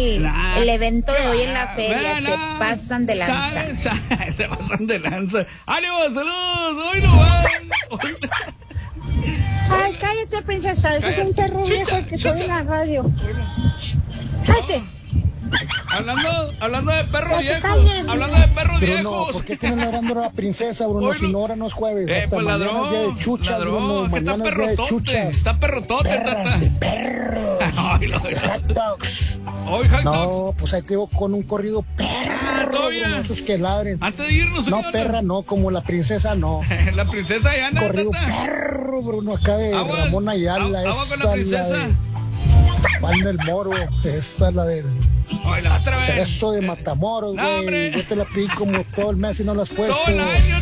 el evento de hoy en la feria. Se pasan de lanza. Se pasan de lanza. ¡Ánimo, saludos! ¡Hoy no va! Ay, cállate, princesa. Eso es un perro viejo que soy en la radio. ¡Cállate! Hablando de perros viejos. Hablando de perros viejos. ¿Por qué tienes ladrando a la princesa, Bruno? Si no, ahora no es jueves. Hasta pues mañana es día de chuchas, Bruno. Que está Mañana es día de chuchas. Está perrotote, Perras y perros. Hot dogs. Hoy hot dogs. No, pues ahí te digo con un corrido perro. Todavía. Bruno, esos que ladren. Antes de irnos. No, perra, no. Como la princesa, no. La princesa ya anda. Corrido perro, Bruno. Acá de Ramón Ayala. Agua con la princesa. Juan del Moro. Esa es la del... Hoy la otra vez. Eso de Matamoros, güey. Yo te la pedí como todo el mes y no la has puesto. Todo el año.